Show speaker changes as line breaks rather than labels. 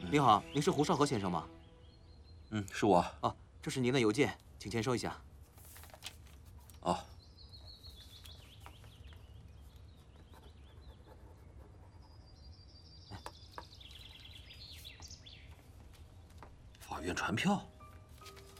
您好，您是胡少河先生吗？
是我。
哦，这是您的邮件，请签收一下。
哦。法院传票。